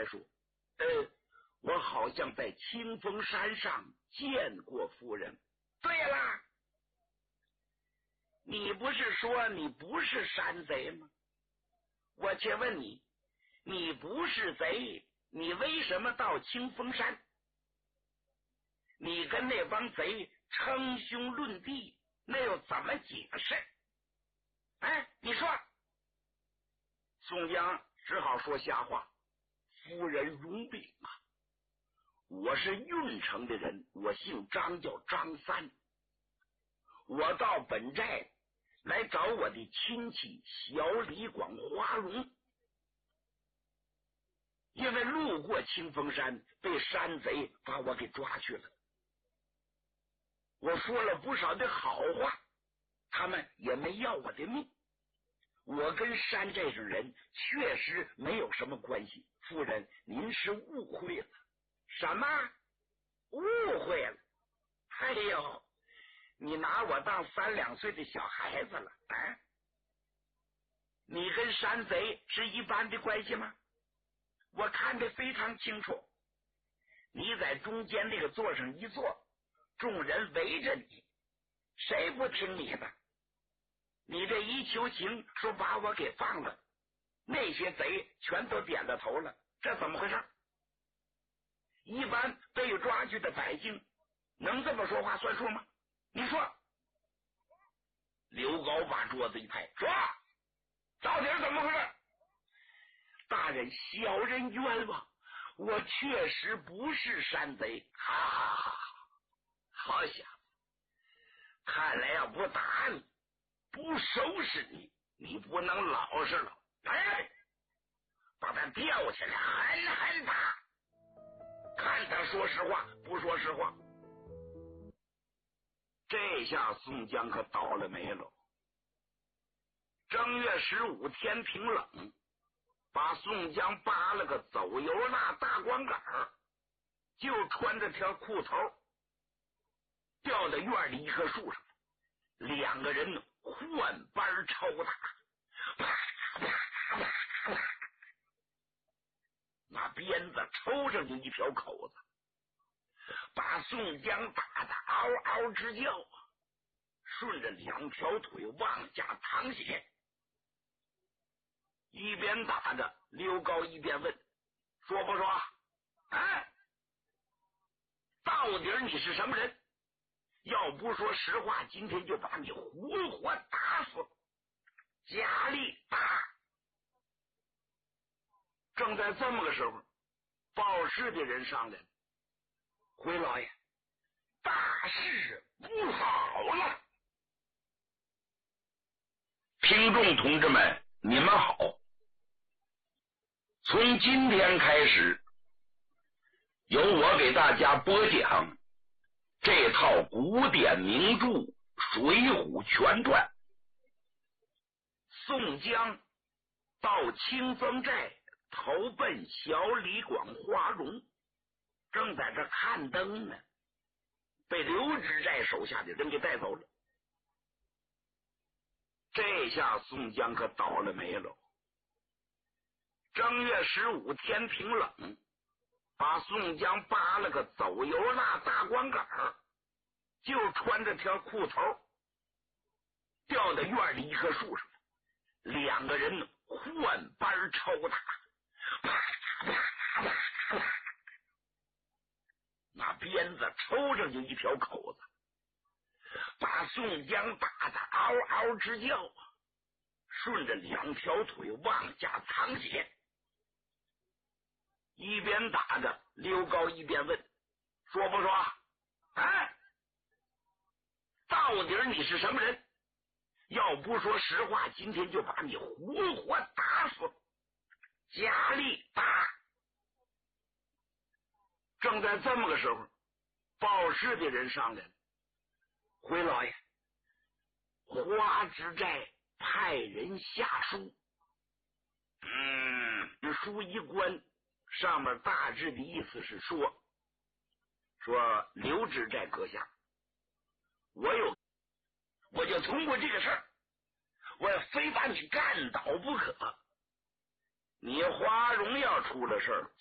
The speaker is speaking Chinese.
才说，我好像在清风山上见过夫人。对啦，你不是说你不是山贼吗？我且问你，你不是贼，你为什么到清风山？你跟那帮贼称兄论弟，那又怎么解释？你说。宋江只好说瞎话，夫人容禀啊，我是郓城的人，我姓张，叫张三。我到本寨来找我的亲戚小李广花荣，因为路过清风山，被山贼把我给抓去了。我说了不少的好话，他们也没要我的命。我跟山寨上人确实没有什么关系，夫人您是误会了。什么误会了？哎呦，你拿我当3、2岁的小孩子了啊！你跟山贼是一般的关系吗？我看得非常清楚，你在中间那个座上一坐，众人围着你，谁不听你的？你这一求情，说把我给放了，那些贼全都点了头了，这怎么回事？一般被抓去的百姓能这么说话算数吗？你说。刘高把桌子一拍，说到底怎么回事？大人，小人冤枉，我确实不是山贼。好小子，看来要不打你，不收拾你，你不能老实了。把他吊起来，狠狠打，看他说实话不说实话。这下宋江可倒了霉了。正月15天平冷，把宋江扒了个走油蜡大光杆，就穿着条裤头，掉到院里一棵树上，两个人换班抽打，那鞭子抽上去一条口子，把宋江打得嗷嗷直叫，顺着2条腿往下淌血。一边打着，刘高一边问，说不说？到底你是什么人？要不说实话，今天就把你活活打死，加力打。正在这么个时候，报事的人上来了，回老爷，大事不好了。听众同志们，你们好。从今天开始，由我给大家播讲这套古典名著《水浒全传》。宋江到清风寨投奔小李广花荣，正在这看灯呢，被刘知寨手下的人给带走了。这下宋江可倒了霉了。正月15天平冷，把宋江扒了个走油蜡大光杆，就穿着条裤头，掉到院里一棵树上，两个人换班抽打，那鞭子抽上去一条口子，把宋江打得嗷嗷直叫，顺着2条腿往下淌血。一边打着，刘高一边问，说不说？到底你是什么人？要不说实话，今天就把你活活打死，加力打。正在这么个时候，报事的人上来了，回老爷，花知寨派人下书，书一关，上面大致的意思是说刘知寨阁下，我就通过这个事儿，我非把你干倒不可。你花荣要出了事儿，